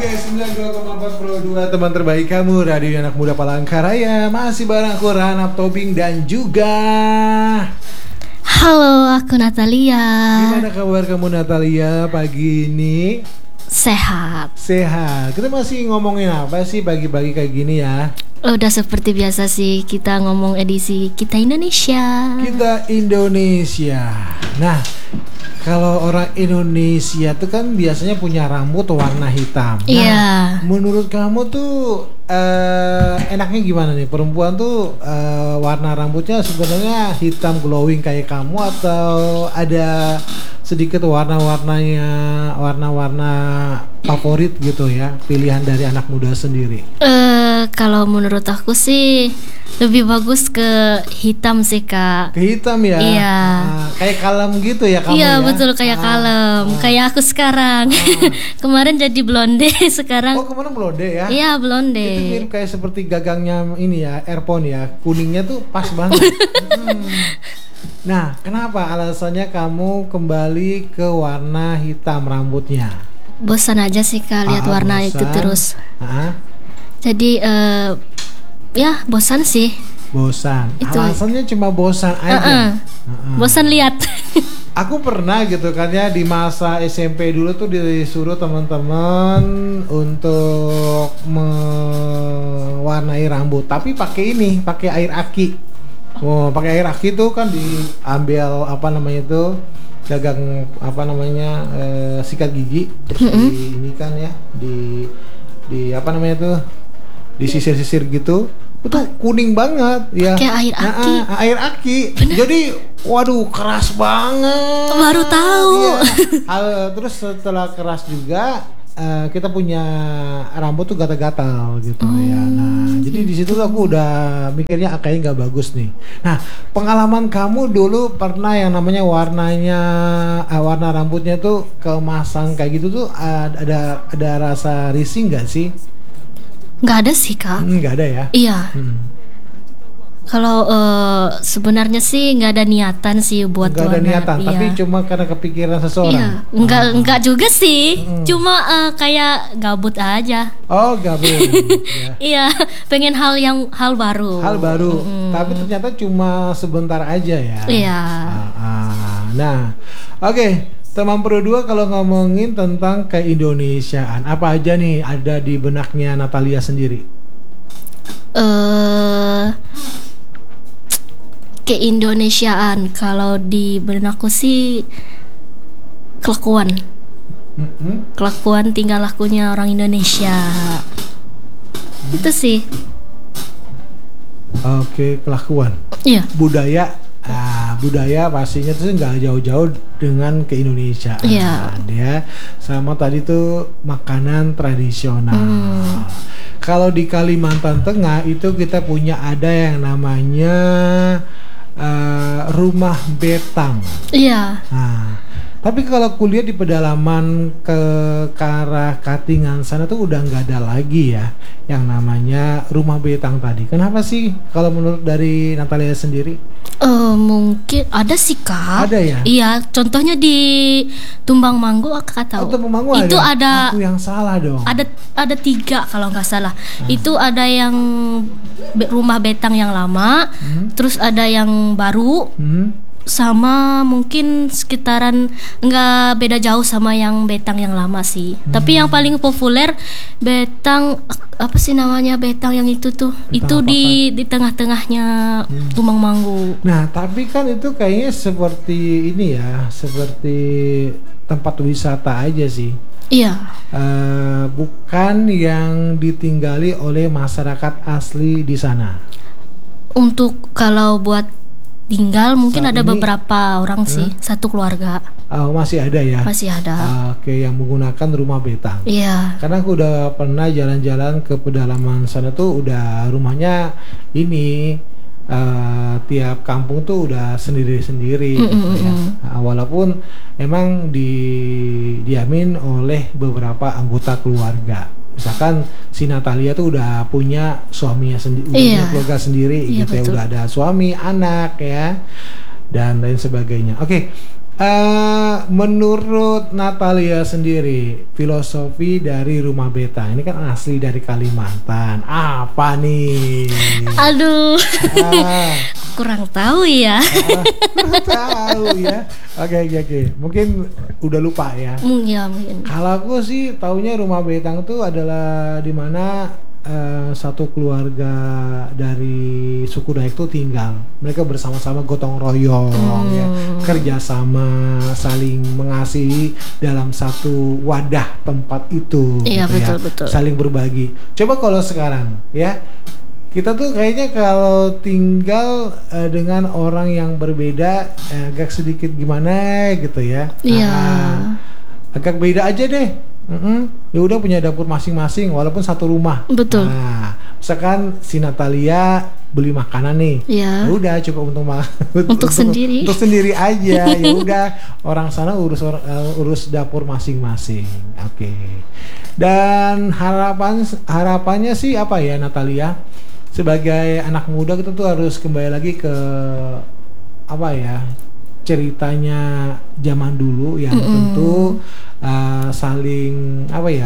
Oke, 92,4 Pro 2 teman terbaik kamu, Radio Anak Muda Palangkaraya. Masih bareng aku Ranap Tobing dan juga halo, aku Natalia. Gimana kabar kamu Natalia pagi ini? Sehat. Sehat. Kita masih ngomongin apa sih pagi-pagi kayak gini ya? Udah seperti biasa sih, kita ngomong edisi Kita Indonesia. Kita Indonesia. Nah, kalau orang Indonesia tuh kan biasanya punya rambut warna hitam. Nah, menurut kamu tuh enaknya gimana nih? Perempuan tuh warna rambutnya sebenarnya hitam glowing kayak kamu atau ada sedikit warna-warnanya, warna-warna favorit gitu ya, pilihan dari anak muda sendiri? Kalau menurut aku sih lebih bagus ke hitam sih, Kak. Ke hitam ya? Iya. Kayak kalem gitu ya kamu? Iya, ya? betul, kayak kalem. Kayak aku sekarang. Kemarin jadi blonde, sekarang. Oh, kemarin blonde ya? Iya, blonde. Itu mirip kayak seperti gagangnya ini ya, earphone ya. Kuningnya tuh pas banget. Nah, kenapa alasannya kamu kembali ke warna hitam rambutnya? Bosan aja sih, Kak, lihat warna bosan. itu terus. Jadi ya bosan sih. Bosan. Itu. Alasannya cuma bosan aja. Bosan lihat. Aku pernah gitu kan ya, di masa SMP dulu tuh disuruh teman-teman untuk mewarnai rambut, tapi pakai ini, pakai air aki. Oh, pakai air aki tuh kan diambil apa namanya itu, gagang apa namanya, sikat gigi, terus ini kan ya, di apa namanya tuh, disisir-sisir gitu. Itu kuning banget ya. Kayak air aki. Air aki. Bener? Jadi waduh, keras banget. Baru tahu. Ya. Terus setelah keras juga kita punya rambut tuh gatal-gatal gitu ya. Nah, jadi di situ aku udah mikirnya kayaknya nggak bagus nih. Nah, pengalaman kamu dulu pernah yang namanya warna rambutnya tuh keemasan kayak gitu tuh, ada rasa risih nggak sih? Nggak ada sih, Kak. Nggak ada ya? Iya. Kalau sebenarnya sih nggak ada niatan sih buat nggak ada niatan, iya. Tapi cuma karena kepikiran seseorang. Iya. Nggak juga sih. Cuma kayak gabut aja. Oh, gabut. Ya. Iya, pengen hal baru. Hal baru. Tapi ternyata cuma sebentar aja ya. Iya. Nah, oke. Teman Pro 2, kalau ngomongin tentang keindonesiaan, apa aja nih ada di benaknya Natalia sendiri? Keindonesiaan kalau di benakku sih kelakuan. Kelakuan tingkah lakunya orang Indonesia. Itu sih. Oke, kelakuan. Iya. Budaya pastinya tuh nggak jauh-jauh dengan keindonesiaan. Iya. Ya, sama tadi tuh makanan tradisional. Kalau di Kalimantan Tengah itu kita punya ada yang namanya rumah betang. Iya. Nah, tapi kalau kuliah di pedalaman ke arah Katingan sana tuh udah nggak ada lagi ya yang namanya rumah betang tadi. Kenapa sih kalau menurut dari Natalia sendiri? Mungkin ada sih, Kak. Ada ya? Iya, contohnya di Tumbang Manggu, Kak tahu. Tumbang Manggu itu ada. Aku yang salah dong. Ada 3 kalau nggak salah. Itu ada yang rumah betang yang lama, terus ada yang baru. Sama mungkin sekitaran nggak beda jauh sama yang betang yang lama sih. Tapi yang paling populer betang apa sih namanya, betang yang itu tuh? Betang itu di tengah-tengahnya Tumbang Manggu. Nah, tapi kan itu kayaknya seperti ini ya, seperti tempat wisata aja sih. Iya. Bukan yang ditinggali oleh masyarakat asli di sana. Untuk kalau buat tinggal mungkin Saat ada ini, beberapa orang sih, satu keluarga. Masih ada ya? Masih ada. Oke, yang menggunakan rumah betang. Iya. Karena aku udah pernah jalan-jalan ke pedalaman sana tuh udah rumahnya ini tiap kampung tuh udah sendiri-sendiri gitu ya. Walaupun emang didiamin oleh beberapa anggota keluarga. Misalkan si Natalia tuh udah punya suaminya sendiri, punya keluarga sendiri gitu ya, udah ada suami, anak ya, dan lain sebagainya. Oke, Menurut Natalia sendiri, filosofi dari Rumah Beta ini kan asli dari Kalimantan. Apa nih? Aduh, kurang tahu ya. Kurang tahu ya. Oke. Mungkin udah lupa ya. Iya mungkin. Kalau aku sih taunya Rumah Betang itu adalah di mana satu keluarga dari suku Dayak itu tinggal. Mereka bersama-sama gotong royong, ya, kerjasama, saling mengasihi dalam satu wadah tempat itu. Iya gitu betul. Saling berbagi. Coba kalau sekarang, ya, kita tuh kayaknya kalau tinggal dengan orang yang berbeda, agak sedikit gimana gitu ya. Iya. Agak beda aja deh. Ya udah punya dapur masing-masing walaupun satu rumah. Betul. Nah, misalkan si Natalia beli makanan nih. Ya Udah cukup untuk sendiri. Untuk sendiri aja. Ya udah orang sana urus dapur masing-masing. Oke. Dan harapannya sih apa ya Natalia? Sebagai anak muda kita tuh harus kembali lagi ke apa ya? Ceritanya zaman dulu yang tentu saling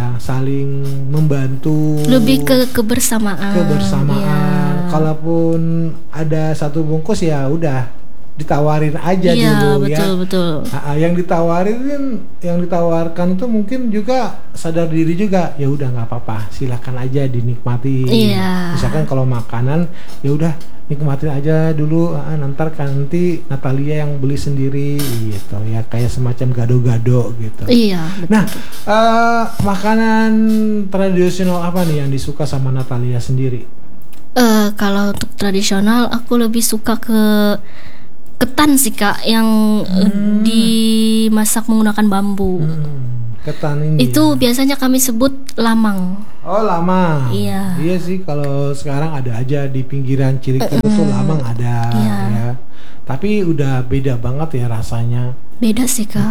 membantu, lebih ke kebersamaan. Ya. Kalaupun ada satu bungkus ya udah ditawarin aja dulu. Betul. Yang ditawarkan itu mungkin juga sadar diri juga, ya udah nggak apa-apa, silakan aja dinikmati. Misalkan kalau makanan ya udah nikmatin aja dulu, nanti Natalia yang beli sendiri gitu ya, kayak semacam gado-gado gitu. Iya, betul. Nah, makanan tradisional apa nih yang disuka sama Natalia sendiri? Kalau untuk tradisional aku lebih suka ke ketan sih Kak, yang dimasak menggunakan bambu. Ketan ini itu biasanya kami sebut lamang. Oh, lamang. Iya. Iya sih, kalau sekarang ada aja di pinggiran Cilik itu tuh lamang ada. Ya. Tapi udah beda banget ya rasanya. Beda sih Kak.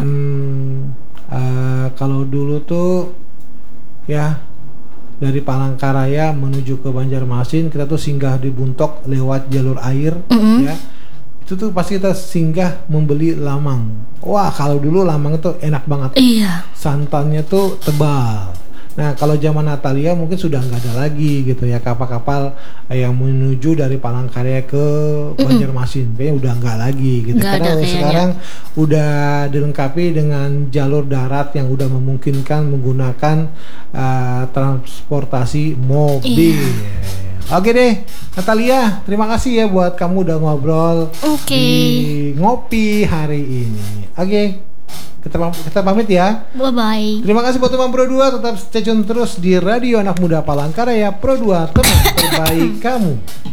Kalau dulu tuh ya dari Palangkaraya menuju ke Banjarmasin kita tuh singgah di Buntok lewat jalur air, ya. Itu tuh pasti kita singgah membeli lamang. Wah, kalau dulu lamang itu enak banget. Iya. Santannya tuh tebal. Nah, kalau zaman Natalia mungkin sudah nggak ada lagi gitu ya kapal-kapal yang menuju dari Palangkaraya ke Banjarmasin. Kayaknya udah nggak lagi gitu. Karena sekarang udah dilengkapi dengan jalur darat yang udah memungkinkan menggunakan transportasi mobil. Iya. Oke deh, Natalia, terima kasih ya buat kamu udah ngobrol di Ngopi hari ini. Oke, kita pamit ya. Bye-bye. Terima kasih buat teman Pro 2, tetap stay tune terus di Radio Anak Muda Palangkaraya Pro 2, teman terbaik kamu.